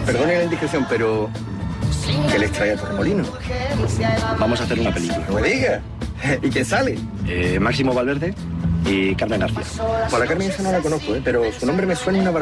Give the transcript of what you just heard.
Perdone la indiscreción, pero ¿qué les trae a Torremolinos? Vamos a hacer una película. No me diga. ¿Y quién sale? Máximo Valverde y Carmen García. Por la Carmen esa no la conozco, pero su nombre me suena una